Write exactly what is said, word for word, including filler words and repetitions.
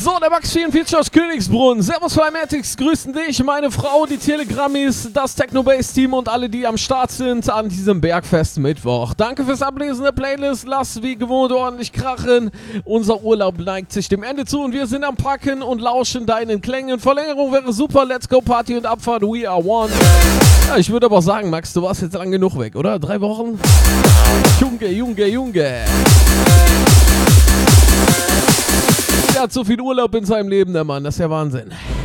So, der Max vierundvierzig aus Königsbrunn. Servus Flymatix, grüßen dich, meine Frau, die Telegrammis, das Technobase-Team und alle, die am Start sind an diesem Bergfest Mittwoch. Danke fürs Ablesen der Playlist, lass wie gewohnt ordentlich krachen. Unser Urlaub neigt sich dem Ende zu und wir sind am Packen und lauschen deinen Klängen. Verlängerung wäre super, let's go Party und Abfahrt, we are one. Ja, ich würde aber sagen, Max, du warst jetzt lang genug weg, oder? Drei Wochen? Junge, Junge, Junge. Der hat so viel Urlaub in seinem Leben, der Mann. Das ist ja Wahnsinn.